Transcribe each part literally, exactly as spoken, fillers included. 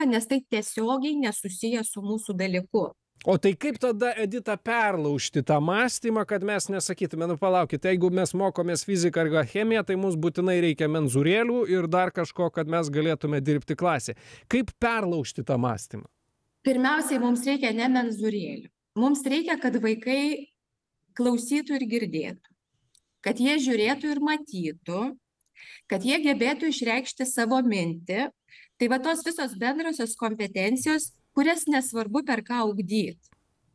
nes tai tiesiogiai nesusiję su mūsų dalyku. O tai kaip tada, Edita, perlaužti tą mąstymą, kad mes nesakytume, nu palaukit, jeigu mes mokomės fiziką ar chemiją, tai mums būtinai reikia menzūrėlių ir dar kažko, kad mes galėtume dirbti klasėje. Kaip perlaužti tą mąstymą? Pirmiausiai, mums reikia ne menzūrėlių. Mums reikia, kad vaikai klausytų ir girdėtų, kad jie žiūrėtų ir matytų, kad jie gebėtų išreikšti savo mintį. Tai va tos visos bendrosios kompetencijos, kurias nesvarbu per ką ugdyti.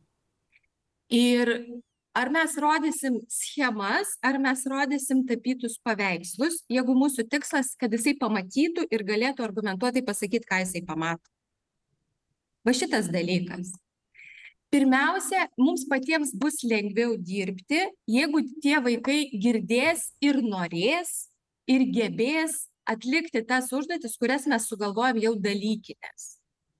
Ir ar mes rodysim schemas, ar mes rodysim tapytus paveikslus, jeigu mūsų tikslas, kad jisai pamatytų ir galėtų argumentuotai pasakyti, ką jisai pamato. Va šitas dalykas. Pirmiausia, mums patiems bus lengviau dirbti, jeigu tie vaikai girdės ir norės ir gebės atlikti tas užduotis, kurias mes sugalvojam jau dalykinės.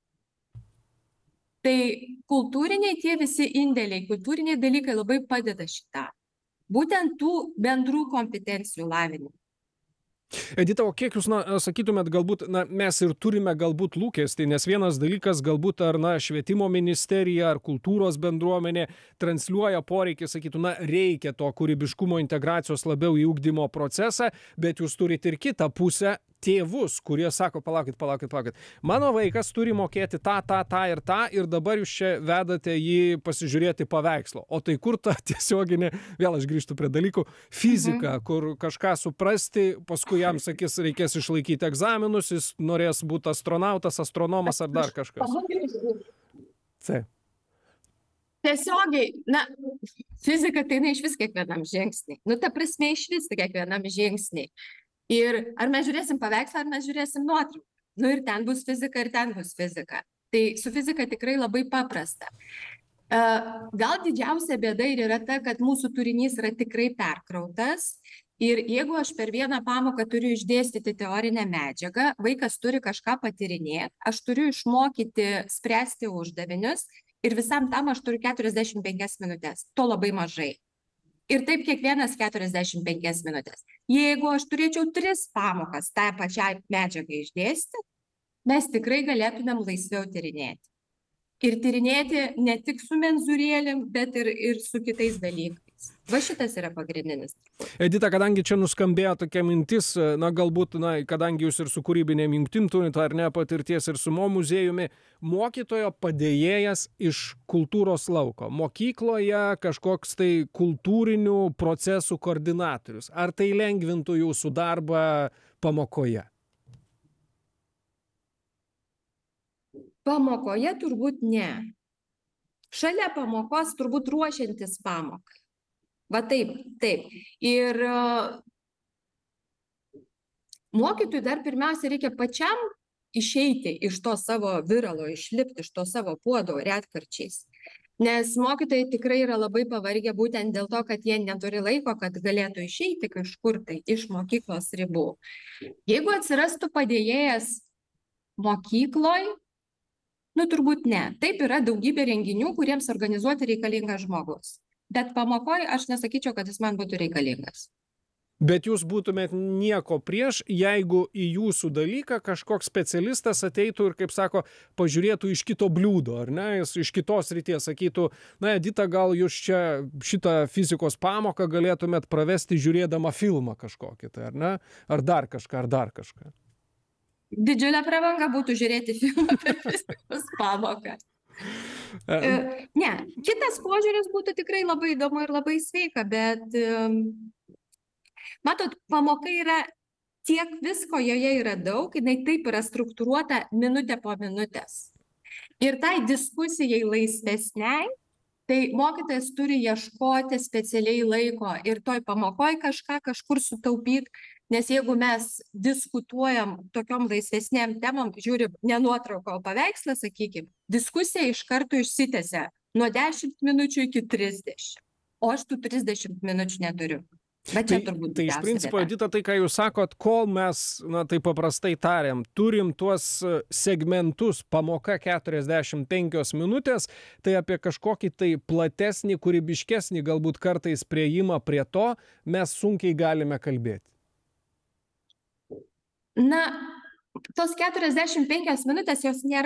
Tai kultūriniai tie visi indėliai, kultūriniai dalykai labai padeda šitą. Būtent tų bendrų kompetencijų lavinimą. Edita, o kiek jūs na, sakytumėt, galbūt na, mes ir turime galbūt lūkestį, nes vienas dalykas galbūt ar na, švietimo ministerija ar kultūros bendruomenė transliuoja poreikį, sakytų, na, reikia to kūrybiškumo integracijos labiau į ugdymo procesą, bet jūs turite ir kitą pusę, tėvus, kurie sako, palaukit, palaukit, palaukit. Mano vaikas turi mokėti tą, tą, tą ir tą ir dabar jūs čia vedate jį pasižiūrėti paveikslo. O tai kur ta tiesioginė, vėl aš grįžtu prie dalykų, fizika, mhm. kur kažką suprasti, paskui jam sakys, reikės išlaikyti egzaminus, jis norės būti astronautas, astronomas ar dar kažkas. Taip. Tiesiogiai, na, fizika tai ne iš vis kiekvienam žingsnį. Nu, ta prasme iš vis kiekvienam žingsnį. Ir ar mes žiūrėsim paveikslą, ar mes žiūrėsim nuotrauką. Nu ir ten bus fizika, ir ten bus fizika. Tai su fizika tikrai labai paprasta. Gal didžiausia bėda ir yra ta, kad mūsų turinys yra tikrai perkrautas. Ir jeigu aš per vieną pamoką turiu išdėstyti teorinę medžiagą, vaikas turi kažką patyrinėti, aš turiu išmokyti spręsti uždavinius ir visam tam aš turiu keturiasdešimt penkias minutės. To labai mažai. Ir taip kiekvienas keturiasdešimt penkias minutės. Jeigu aš turėčiau tris pamokas tą pačią medžiagą išdėstyti, mes tikrai galėtumėm laisviau tyrinėti. Ir tyrinėti ne tik su menzūrėlėm, bet ir, ir su kitais dalykais. Va šitas yra pagrindinis. Edita, kadangi čia nuskambėjo tokia mintis, na galbūt, na, kadangi jūs ir su kūrybinėm jungtim turite ar ne patirties ir su mo muziejumi, mokytojo padėjėjas iš kultūros lauko. Mokykloje kažkoks tai kultūrinių procesų koordinatorius. Ar tai lengvintų jūsų darbą pamokoje? Pamokoje turbūt ne. Šalia pamokos turbūt ruošiantis pamokai. Va taip, taip. Ir mokytojui dar pirmiausia reikia pačiam išeiti iš to savo viralo, išlipti iš to savo puodo retkarčiais. Nes mokytojai tikrai yra labai pavargę būtent dėl to, kad jie neturi laiko, kad galėtų išeiti kažkur tai iš mokyklos ribų. Jeigu atsirastų padėjėjas mokykloj, nu turbūt ne. Taip yra daugybė renginių, kuriems organizuoti reikalingas žmogus. Bet pamokoje aš nesakyčiau, kad jis man būtų reikalingas. Bet jūs būtumėt nieko prieš, jeigu į jūsų dalyką kažkoks specialistas ateitų ir, kaip sako, pažiūrėtų iš kito bliūdo, ar ne? Jis iš kitos ryties sakytų, na, Edita, gal jūs čia šitą fizikos pamoką galėtumėt pravesti žiūrėdama filmą kažkokį, tai, ar ne? Ar dar kažką, ar dar kažką. Didžiulė prabanga būtų žiūrėti filmą per fizikos pamoką. Ne, kitas požiūris būtų tikrai labai įdomu ir labai sveika, bet matot, pamoka yra tiek visko, joje yra daug, jinai taip yra struktūruota minutė po minutės. Ir tai diskusijai laisvesniai, tai mokytojas turi ieškoti specialiai laiko ir toj pamokoj kažką kažkur sutaupyti, nes jeigu mes diskutuojam tokiom laisvesnėm temom, žiūrim ne nuotrauką, o paveikslą, sakykim, diskusija iš karto išsitęsia nuo dešimt minučių iki trisdešimt, o aš tų trisdešimt minučių neturiu. Bet čia turbūt tai, tai iš principo, Edita, tai ką jūs sakot, kol mes, na tai paprastai tariam, turim tuos segmentus pamoka keturiasdešimt penkios minutės, tai apie kažkokį tai platesnį, kūrybiškesnį galbūt kartais priėjimą prie to mes sunkiai galime kalbėti. Na, tos keturiasdešim penkios minutės jos nėra